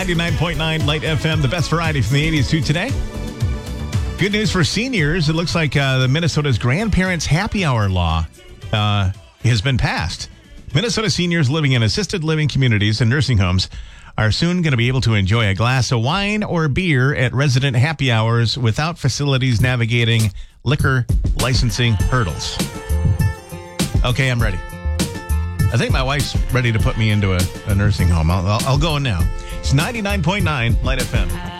99.9 Light FM, the best variety from the 80s to today. Good news for seniors. It looks like the Minnesota's Grandparents Happy Hour law has been passed. Minnesota seniors living in assisted living communities and nursing homes are soon going to be able to enjoy a glass of wine or beer at resident happy hours without facilities navigating liquor licensing hurdles. Okay, I'm ready. I think my wife's ready to put me into a nursing home. I'll go now. It's 99.9 Light FM.